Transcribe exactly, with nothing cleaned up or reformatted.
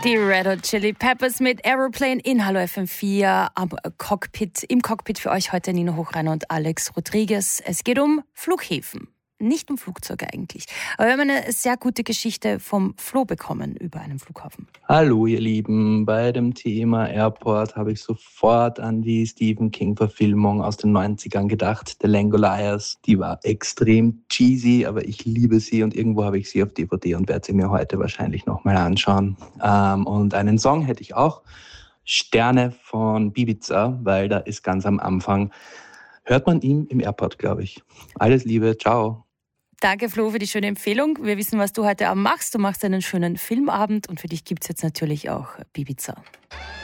Die Red Hot Chili Peppers mit Aeroplane in Hallo F M vier am Cockpit. Im Cockpit für euch heute Nina Hochreiner und Alex Rodriguez. Es geht um Flughäfen. Nicht um Flugzeuge eigentlich. Aber wir haben eine sehr gute Geschichte vom Flo bekommen über einen Flughafen. Hallo ihr Lieben, bei dem Thema Airport habe ich sofort an die Stephen King-Verfilmung aus den neunzigern gedacht, The Langoliers. Die war extrem cheesy, aber ich liebe sie und irgendwo habe ich sie auf D V D und werde sie mir heute wahrscheinlich nochmal anschauen. Ähm, und einen Song hätte ich auch, Sterne von Ibiza, weil da ist ganz am Anfang, hört man ihn im Airport, glaube ich. Alles Liebe, ciao. Danke, Flo, für die schöne Empfehlung. Wir wissen, was du heute Abend machst. Du machst einen schönen Filmabend und für dich gibt es jetzt natürlich auch Ibiza.